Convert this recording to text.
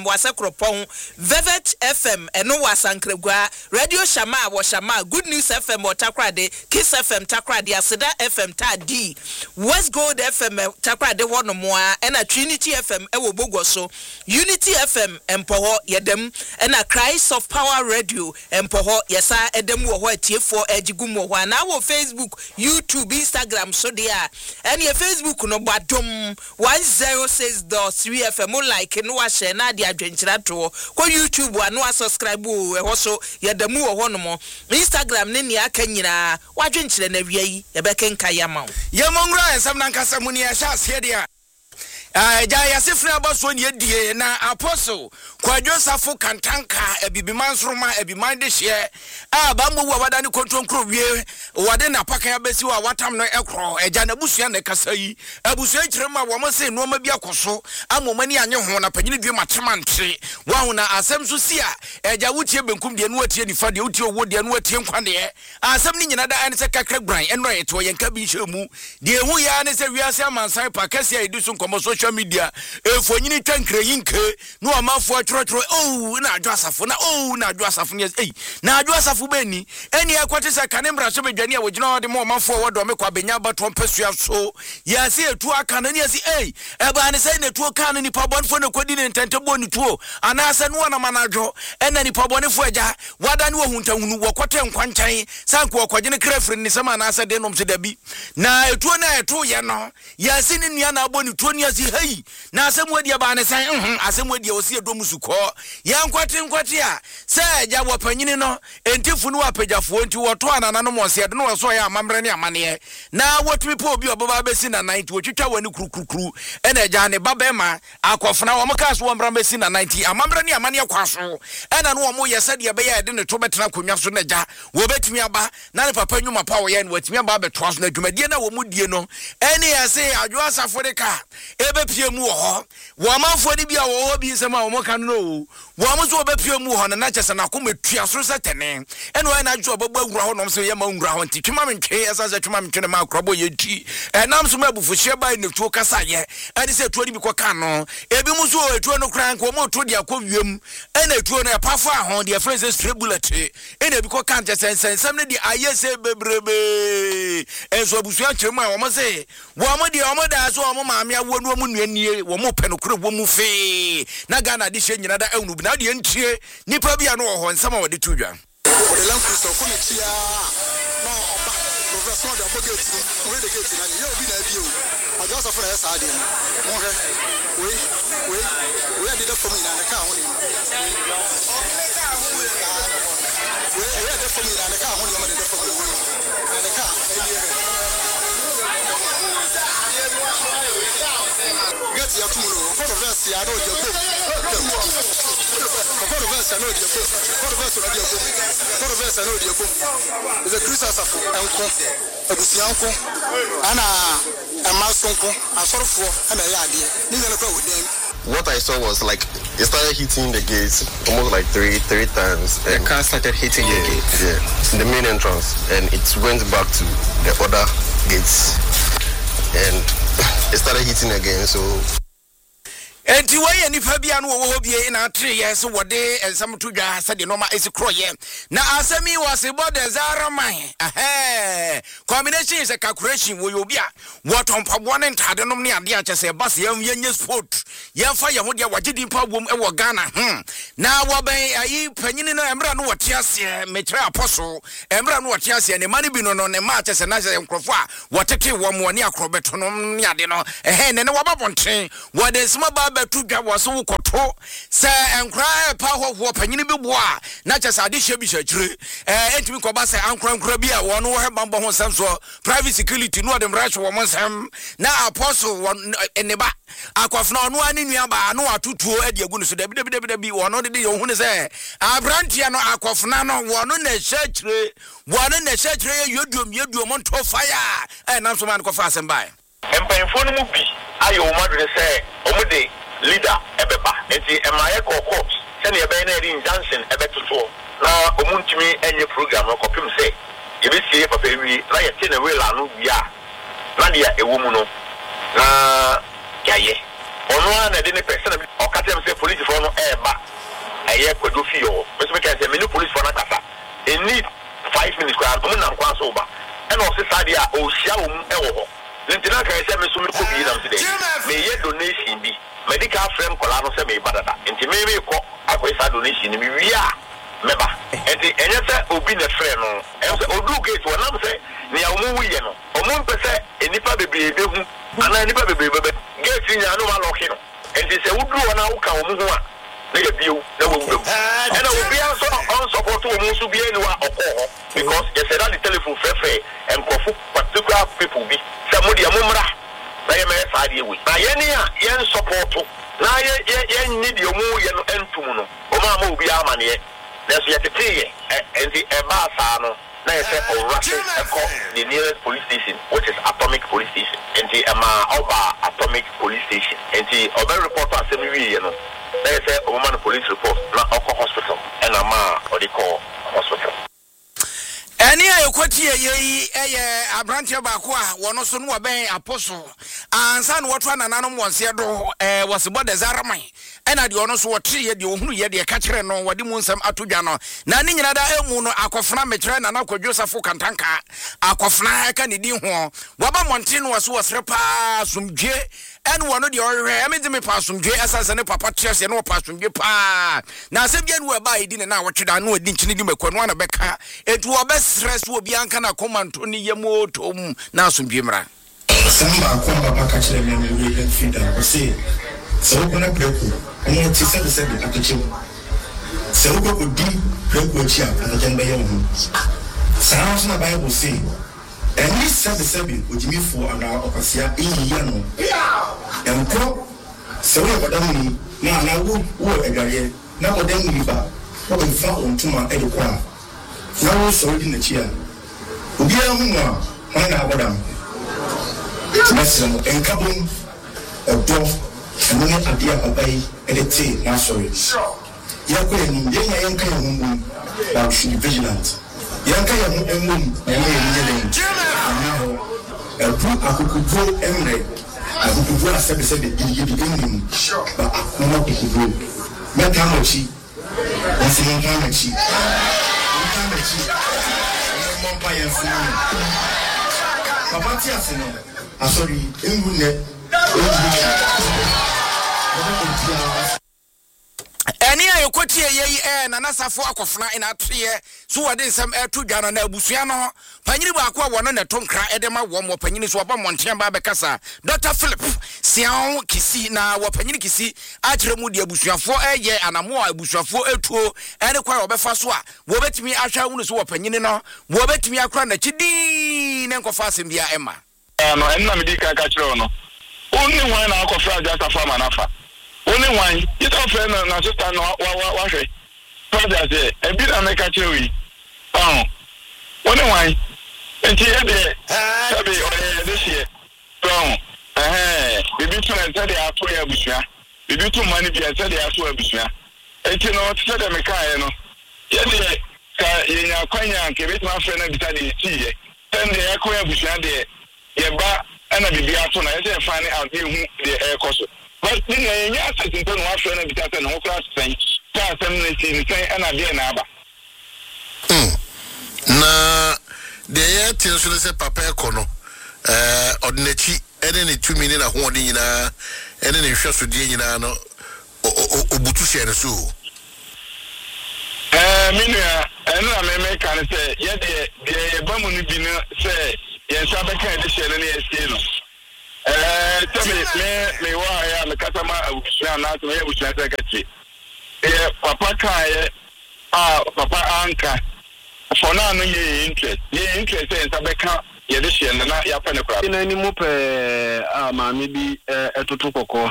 wase kropon Velvet FM eno wasankregwa Radio Shama wo Shama Good News FM wo Takrade Kiss FM Takrade Aseda FM Tadi West Gold FM Takrade wono moa ena Trinity FM ewo Bogoso Unity FM empoho yedem ena Christ of Power Radio empoho yesa edem wo ho atiefo agigum wo na wo Facebook YouTube Instagram so dia ene Facebook no badom 106.3 FM like no wa share na dia adwenkyira to ko YouTube wa no subscribe wo ho so yedem wo ho no mo Instagram ne ni aka nyina wa adwenkyira na wiai ye bekenka yama ye mongra ensam na nkasa muni ya sha se dia Jaya sifra baso ni edie na apostle Kwadwo Safo Kantanka ebibimansroma ebimande hye ba mu wada ni kontronkro wie wade na pakan abesi wa watam no ekro eja na busua na kasa yi abusua kirema wo mo se no ma bi akoso amomani anye ho na panyini dwe matremantre wa ho na asem so sia eja wutie benkum de no atie nifa de wutie owo de no atie nkwane asem ni nyina da ane se kakra gran eno yeto yenka bi hwemu de hu ya ne se wiase amansan pakasi edisu nkomo social media efonyini tankre yinke no amafo atro na adwo asafo na na adwo asafo ne na adwo asafo beni eni akwate se kanembra so bedwane a wogina ode mo amafo wodo me kwa benya baton pesua so ya se etu aka na ne asi eba ne se ne tu aka na nipa bonfo ne kodi ne ntente boni tuo ana ase no na manadwo ena nipa bonefo agya wada ne wohuntahunu wokote nkwanchan sanko okogene krefri ne sama na ase de nom se dabi na etu na etu ye no ya se ne nua na aboni tuo ne asi na asemwadi aba ne san asemwadi osi edom suko ya nkwate a se agya wopanyini no entifu no apagafo enti woto anana no mose de no so ya amamre ne amane na wotumi po obi obaba besi na 90 wotwitwa wani kurukuru ena agya ne babema akofna wo mkaso wo mra besi na 90 amamre ne amane kwaso ena no wo yesa de be ya de ne to betena konwa so na agya wo betumi aba na ne papa nwuma pa wo ya ne watumi aba betwa so na dwumadie na wo mudie no eni ya se adwo asafo de ka ebe pie mu ho wo manfo ni bia wo bi nsema wo kan no wo amso obepie mu ho na kyesa na kometua so setene eno ai na adwo obagba wura ho nom so ye ma wura ho nti twuma mentwe esa twuma mentwe ma akrobo ye ti enam so mabufu hye bai ne tuo kasa ye ani se tuo ni bi kwaka no ebi mu so etuo no kran ko mo to dia kwiem ena tuo no ya pafa ho dia phrases tribulate ena bi kwaka nte sensem ne di ayese bebrebe enso abusu akyeremu a wo mo se wo mo dia wo mo da so wo mo maame awo no mu nuanie wo mo pe no kure wo mu fe na Ghana di hye nyina da enu bi na de ntie nipa bia no ho nsama wo de tudwa o de lan kristo ko ne tia na oba professor de abogeti o de gate na ye obi na bi o ajo so fura esa ade mo he we ade da for me na ka ho ni we ade for me na ka ho ni ma de for me na ka get ya tumulo for verse ya do je go for verse no de go for verse no de go for verse no de go is a Christmas of enko abusianko ana amasonko asorofo ana ya ade ni na kwa wudem. What I saw was like it started hitting the gates almost like three times. The car started hitting the gates. Yeah, the main entrance, and it went back to the other gates, and it started hitting again. So. Enti waye nipa bia no wo bia na atre yes wode ensam to dwa sade no ma esi kroye na asemi was about the zaraman combination is a calculation wo obi a what on pabo ne ntade no ne ade a chese bas yenye sport yenfa ye ho dia wagedi pa bom e wo Ghana na wo ben ayi panyini no emra no wote ase metre apostle emra no wote ase ne mani bi no ne ma chese na chese nkrofo a wotete wo mo ne akrobeto no ne ade no ne ne wababonten wo de sma ba betu dwa waso koto se enkra pa hoho panyini bi bo a na chese ade hye bi hyakire entimi ko ba se ankra bi a wono wo hebambo ho samso private security no dem rush wo monsam na apostle eneba akofna ono ani nua ba no atutuo ade agu no so dabi wono de ye hu ne se abrantia no akofna no wono na hyakire ye yodum onto fire na so man ko fa asemba empanfo no mu bi ayo o madre se omude leader ebeba enti emaye court se ne ebe na ri injunction ebetoto na omuntimi enye program no kopim se ebesie papa wi na ye te na we la no bia na dia ewo mu no na yaye ono na de ne person o ka tem say police for no eba aye kwado fi yo so me can say me no police for na kasa in need 5 minutes kwa no na kwa so ba e no se sade a o hia wo mu e wo ho ntina kan say me so me ko bi na so dey me ye donation bi medical frame kola no say me badada nti me ko akwesa donation ni me wi a meba enti enye say obi na frame no e say odu gate wona me say ni ya omu wiye no omu pese enipa bebrebe hu ana enipa bebrebe gate nya no ma lock no enti say wudu wona wuka omu ho a na ye biu na wo wudu ena obi an so on support omu so bi eni wa okọ because you said that the telephone fefe and kofu particular people be somebody amumra na ye me saade we na ye ni a ye support na ye need omu ye no entum no o ma obi amane na so ye tete enti e ba sa no na ye say o rush the nearest police station which is Atomic Police Station enti ama oba Atomic Police Station enti oba report asem wi ye no na ye say o man police report na okọ hospital and ama odiko hospital. Any equity ye abrantia bakwa, one also no obey apostle, and son what one anonymous was here was about the Zaramai, and I do also what 3 years who yet the catcher no what the moonsam atujano. Nani nada emuno akofna metran and Uncle Joseph Kantanka, akofna canidi ho, Waba Montin was repa some J. And one of the other me pass from J as and papa chess and no pass from J pa. Now, Sabian were by didn't know what you know, didn't you make one Becca? It was best stress will be Ancana command to Niyamo to now some Jimra. Samba Kwamba catcher and we feed and say, so open up Preku, and what he said at the chim. So would be Preku Chia and the Jambayan. Sounds in the Bible say. And he said the seven would me for an hour of a sia in Yano. And go so what me now would a guy now then we back what we found to my educa. Now so in the chair. Ubi Amua, when I got them. Messim and Kabum, a dog, and then a dear obey and a tea, now sorry. Yakin, young Yankan, thou should be vigilant. Yankan and moon, and now a group I could go Emre. I could go as said in the but no more people go. Metamochi, and some Kamachi. Papa Tiasino, I'm sorry, Any I quote ye and anasa for aquafna in a tree, so I did some air to Ghana Busiano, Panibaqua, one on a tonkra, Edema, one more Paninis, Waba Montian Babacasa, Dr. Philip, Sian Kissi, now Wapanikisi, Atramudia Busia for a year and a more Busia for a tour, and a choir of Faswa, Wobet me Asha Unus Wapanino, Wobet me a crown that Chidi, Nanko Fasim via Emma. No, and Namidika Catrono. Only one alcohol just a farm and alpha. Only one, you don't friend and sister no what father say, a bit of make a cherry. Oh, only one. And she had this year. Strong. Baby, two and said they are 2 years. Baby, 2 money be and said they are 2 years. And you know, said a mechanic. Yes, in your coin, give it my friend beside the tea. Then they acquire Bushan there. Yeba, and I be out on I find out the air cost. But in a certain point, one friend of the and whole class saying, and I be an abba. Na the air tells you, say, Papa Cono, ordinary, and any 2 minutes of holding in a and any shots with Diana or Butushi and so. Minia, and I may kind of say, yet the Bamuni dinner say, yes, I can't share any escape. Tell me why I am a customer of Shana to which I take a Papa Kai, Papa Anka. For now, no interest. Ye interest in Sabeka, Yedish, and not Yapana. In any mope, maybe a tutuko.